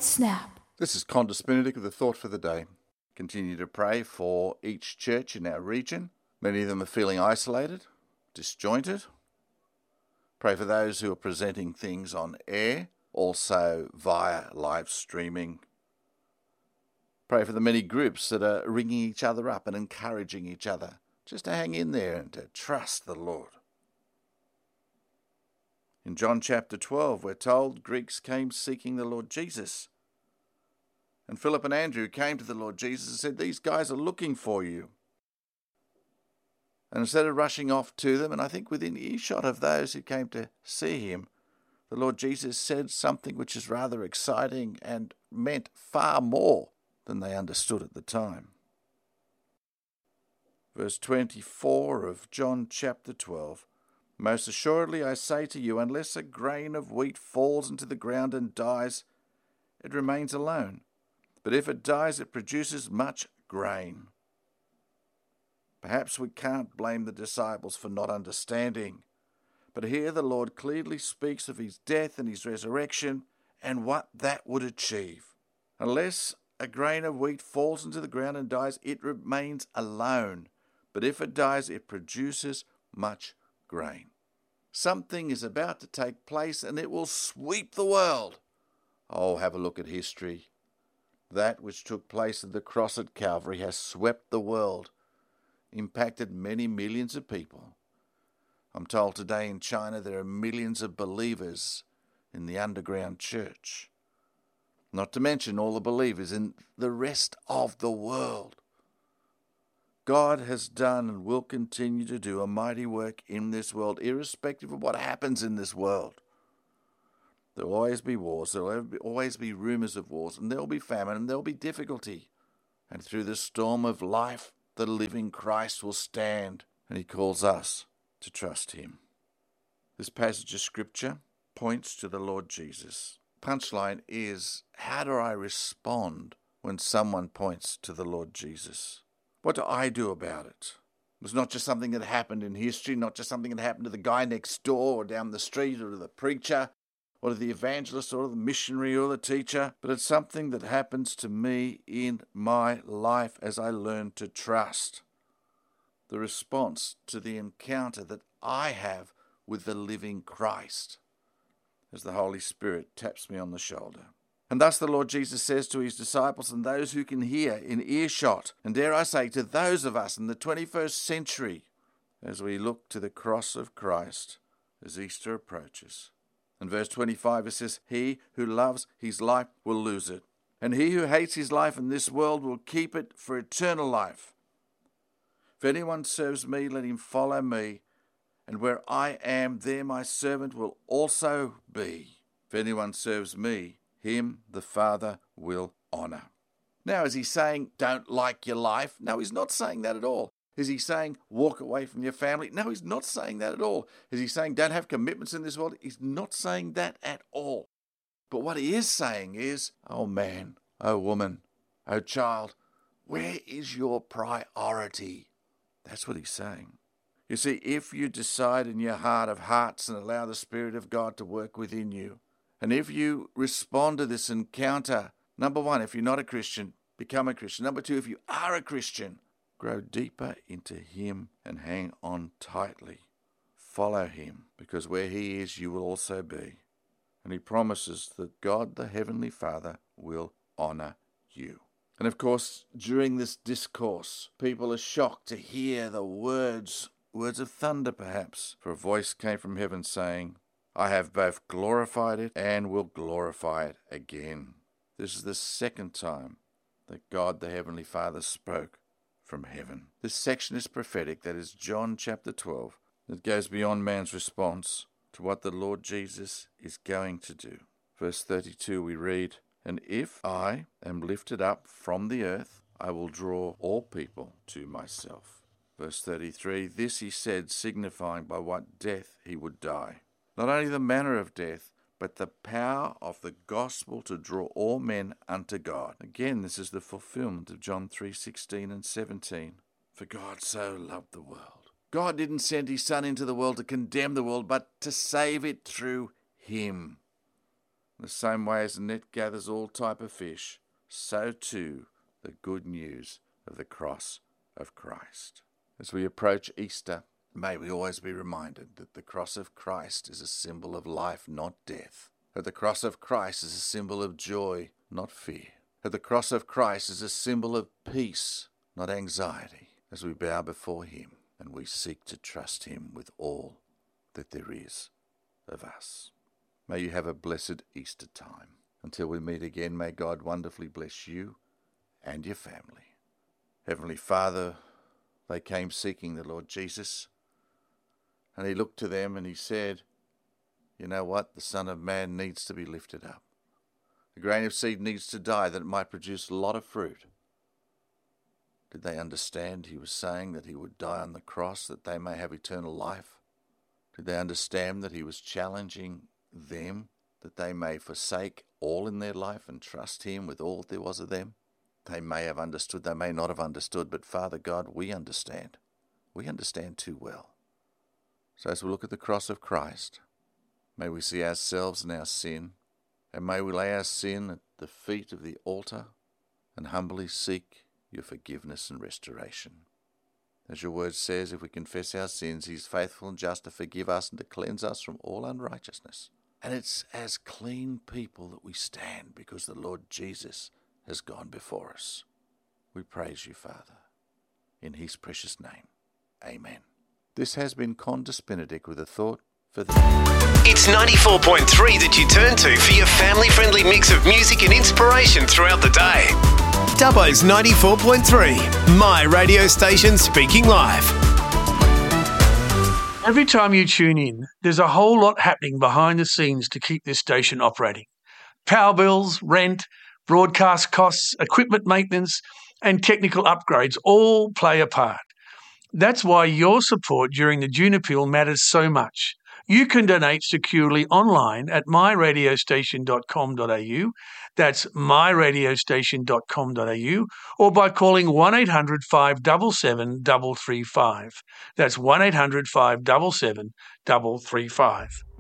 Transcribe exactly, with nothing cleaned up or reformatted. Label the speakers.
Speaker 1: right snap.
Speaker 2: This is Condis Benedict with a thought for the day. Continue to pray for each church in our region. Many of them are feeling isolated, disjointed. Pray for those who are presenting things on air, also via live streaming. Pray for the many groups that are ringing each other up and encouraging each other just to hang in there and to trust the Lord. In John chapter twelve, we're told Greeks came seeking the Lord Jesus. And Philip and Andrew came to the Lord Jesus and said, "These guys are looking for you." And instead of rushing off to them, and I think within earshot of those who came to see him, the Lord Jesus said something which is rather exciting and meant far more than they understood at the time. Verse twenty-four of John chapter twelve, "Most assuredly I say to you, unless a grain of wheat falls into the ground and dies, it remains alone. But if it dies, it produces much grain." Perhaps we can't blame the disciples for not understanding, but here the Lord clearly speaks of his death and his resurrection and what that would achieve. Unless a grain of wheat falls into the ground and dies, it remains alone. But if it dies, it produces much grain. Something is about to take place and it will sweep the world. Oh, have a look at history. That which took place at the cross at Calvary has swept the world, impacted many millions of people. I'm told today in China there are millions of believers in the underground church, not to mention all the believers in the rest of the world. God has done and will continue to do a mighty work in this world, irrespective of what happens in this world. There will always be wars, there will always be rumours of wars, and there will be famine, and there will be difficulty. And through the storm of life, the living Christ will stand, and he calls us to trust him. This passage of Scripture points to the Lord Jesus. Punchline is, how do I respond when someone points to the Lord Jesus? What do I do about it? It's not just something that happened in history, not just something that happened to the guy next door or down the street or to the preacher or to the evangelist or the missionary or the teacher, but it's something that happens to me in my life as I learn to trust. The response to the encounter that I have with the living Christ as the Holy Spirit taps me on the shoulder. And thus the Lord Jesus says to his disciples and those who can hear in earshot, and dare I say to those of us in the twenty-first century, as we look to the cross of Christ as Easter approaches. In verse twenty-five it says, "He who loves his life will lose it, and he who hates his life in this world will keep it for eternal life. If anyone serves me, let him follow me, and where I am, there my servant will also be. If anyone serves me, him the Father will honour." Now, is he saying don't like your life? No, he's not saying that at all. Is he saying walk away from your family? No, he's not saying that at all. Is he saying don't have commitments in this world? He's not saying that at all. But what he is saying is, oh man, oh woman, oh child, where is your priority? That's what he's saying. You see, if you decide in your heart of hearts and allow the Spirit of God to work within you, and if you respond to this encounter, number one, if you're not a Christian, become a Christian. Number two, if you are a Christian, grow deeper into him and hang on tightly. Follow him, because where he is, you will also be. And he promises that God, the Heavenly Father, will honour you. And of course, during this discourse, people are shocked to hear the words, words of thunder perhaps, for a voice came from heaven saying, "I have both glorified it and will glorify it again." This is the second time that God the Heavenly Father spoke from heaven. This section is prophetic, that is John chapter twelve, that goes beyond man's response to what the Lord Jesus is going to do. Verse thirty-two we read, "And if I am lifted up from the earth, I will draw all people to myself." Verse thirty-three, this he said, signifying by what death he would die. Not only the manner of death, but the power of the gospel to draw all men unto God. Again, this is the fulfillment of John three sixteen and seventeen. For God so loved the world. God didn't send his Son into the world to condemn the world, but to save it through him. The same way as the net gathers all type of fish, so too the good news of the cross of Christ. As we approach Easter, may we always be reminded that the cross of Christ is a symbol of life, not death. That the cross of Christ is a symbol of joy, not fear. That the cross of Christ is a symbol of peace, not anxiety, as we bow before him and we seek to trust him with all that there is of us. May you have a blessed Easter time. Until we meet again, may God wonderfully bless you and your family. Heavenly Father, they came seeking the Lord Jesus, and he looked to them and he said, you know what? The Son of Man needs to be lifted up. The grain of seed needs to die that it might produce a lot of fruit. Did they understand he was saying that he would die on the cross that they may have eternal life? Did they understand that he was challenging them that they may forsake all in their life and trust him with all there was of them? They may have understood, they may not have understood, but Father God, we understand. We understand too well. So as we look at the cross of Christ, may we see ourselves and our sin, and may we lay our sin at the feet of the altar and humbly seek your forgiveness and restoration. As your word says, if we confess our sins, he is faithful and just to forgive us and to cleanse us from all unrighteousness. And it's as clean people that we stand because the Lord Jesus has gone before us. We praise you, Father, in his precious name. Amen. This has been Qantas Benedict with a thought for the...
Speaker 1: It's ninety-four point three that you turn to for your family-friendly mix of music and inspiration throughout the day. Dubbo's ninety-four point three, my radio station speaking live.
Speaker 3: Every time you tune in, there's a whole lot happening behind the scenes to keep this station operating. Power bills, rent, broadcast costs, equipment maintenance, and technical upgrades all play a part. That's why your support during the June Appeal matters so much. You can donate securely online at my radio station dot com dot a u, that's my radio station dot com dot a u, or by calling one eight hundred five seven seven three three five. That's one eight hundred five seven seven three three five.